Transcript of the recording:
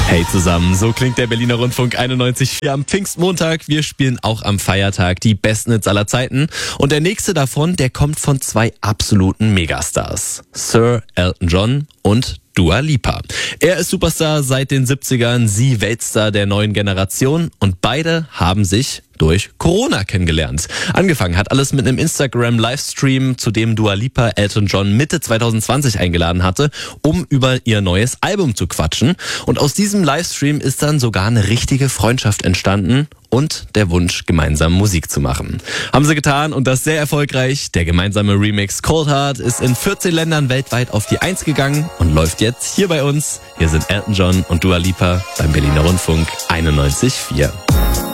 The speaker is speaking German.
Hey zusammen, so klingt der Berliner Rundfunk 91.4 am Pfingstmontag. Wir spielen auch am Feiertag die besten Hits aller Zeiten. Und der nächste davon, der kommt von zwei absoluten Megastars. Sir Elton John und Dua Lipa. Er ist Superstar seit den 70ern, sie Weltstar der neuen Generation und beide haben sich durch Corona kennengelernt. Angefangen hat alles mit einem Instagram-Livestream, zu dem Dua Lipa Elton John Mitte 2020 eingeladen hatte, um über ihr neues Album zu quatschen. Und aus diesem Livestream ist dann sogar eine richtige Freundschaft entstanden und der Wunsch, gemeinsam Musik zu machen. Haben sie getan und das sehr erfolgreich. Der gemeinsame Remix Cold Heart ist in 14 Ländern weltweit auf die 1 gegangen und läuft jetzt hier bei uns. Hier sind Elton John und Dua Lipa beim Berliner Rundfunk 91.4.